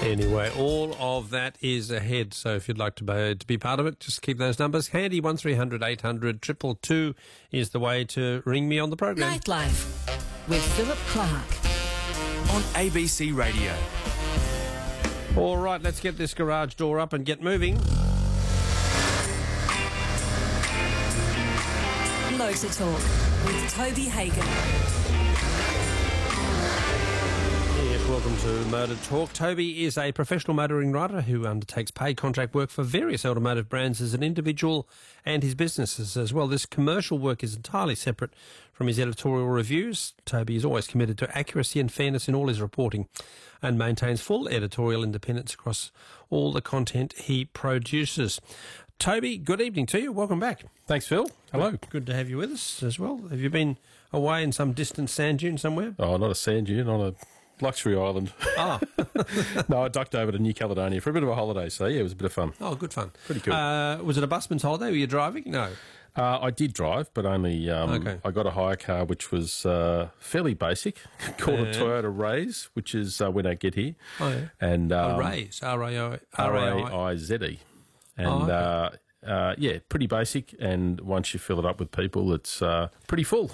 Anyway, all of that is ahead. So if you'd like to be part of it, just keep those numbers handy. 1300 800 222 is the way to ring me on the program. Nightlife with Philip Clark on ABC Radio. All right, let's get this garage door up and get moving. Motor Talk with Toby Hagen. Yes, welcome to Motor Talk. Toby is a professional motoring rider who undertakes paid contract work for various automotive brands as an individual and his businesses as well. This commercial work is entirely separate from his editorial reviews. Toby is always committed to accuracy and fairness in all his reporting and maintains full editorial independence across all the content he produces. Toby, good evening to you. Welcome back. Thanks, Phil. Hello. Good to have you with us as well. Have you been away in some distant sand dune somewhere? Oh, not a sand dune, on a luxury island. Ah. No, I ducked over to New Caledonia for a bit of a holiday, so yeah, it was a bit of fun. Oh, good fun. Pretty cool. Was it a busman's holiday? Were you driving? No. I did drive, but only Okay. I got a hire car which was fairly basic, called a Toyota Raise, which is when I get here. Oh, yeah. And Raise, R-A-I-Z-E. And yeah, pretty basic, and once you fill it up with people, it's pretty full.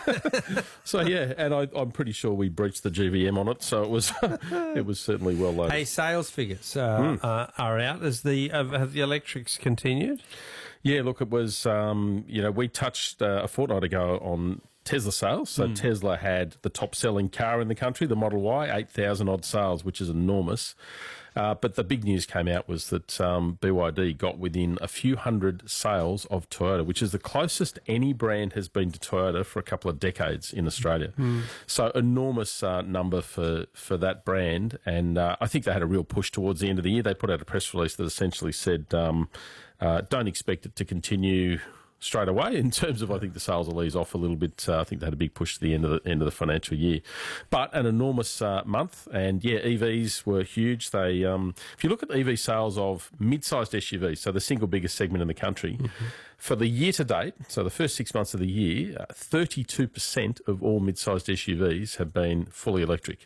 So yeah, and I'm pretty sure we breached the GVM on it, so it was it was certainly well loaded. Hey, sales figures are out. Have the electrics continued? Yeah, look, it was, we touched a fortnight ago on Tesla sales. So Tesla had the top-selling car in the country, the Model Y, 8,000 odd sales, which is enormous. But the big news came out was that BYD got within a few hundred sales of Toyota, which is the closest any brand has been to Toyota for a couple of decades in Australia. So enormous number for that brand. And I think they had a real push towards the end of the year. They put out a press release that essentially said, don't expect it to continue straight away in terms of, I think the sales will ease off a little bit. I think they had a big push to the end of the financial year, but an enormous month. And yeah, EVs were huge. They, if you look at EV sales of mid-sized SUVs, so the single biggest segment in the country, for the year to date, so the first 6 months of the year, 32% of all mid-sized SUVs have been fully electric.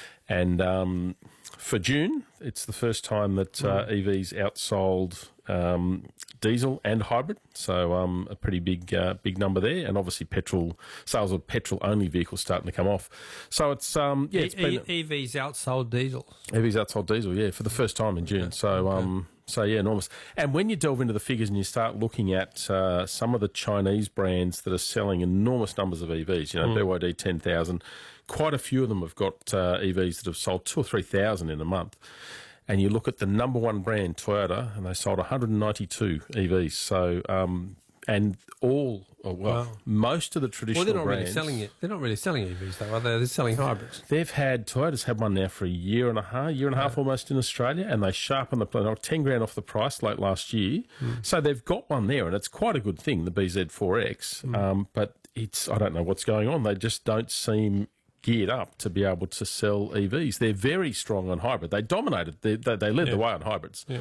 And for June, it's the first time that EVs outsold diesel and hybrid, so a pretty big number there. And obviously, sales of petrol-only vehicles starting to come off. So it's it's been EVs outsold diesel. EVs outsold diesel, yeah, for the first time in June. So so yeah, enormous. And when you delve into the figures and you start looking at some of the Chinese brands that are selling enormous numbers of EVs, BYD 10,000, quite a few of them have got EVs that have sold 2,000 or 3,000 in a month. And you look at the number one brand, Toyota, and they sold 192 EVs. So, and most of the traditional they're not brands... really selling it. They're not really selling EVs, though, are they? They're selling hybrids. Toyota's had one now for a year and a half almost in Australia, and they sharpened the plan, 10 grand off the price late last year. So they've got one there, and it's quite a good thing, the BZ4X. But I don't know what's going on. They just don't seem geared up to be able to sell EVs. They're very strong on hybrid. They dominated. They led the way on hybrids. Yeah.